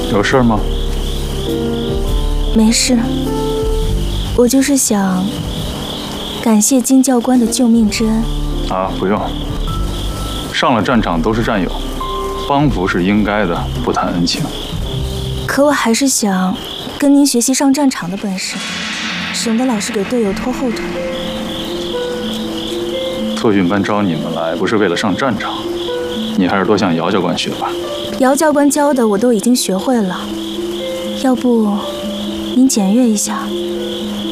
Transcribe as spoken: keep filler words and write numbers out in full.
有事吗？ 没事，我就是想感谢金教官的救命之恩。 啊，不用。上了战场都是战友，帮扶是应该的，不谈恩情。 可我还是想跟您学习上战场的本事，省得老是给队友拖后腿。 特训班招你们来不是为了上战场，你还是多向姚教官学吧。 姚教官教的我都已经学会了，要不您检阅一下？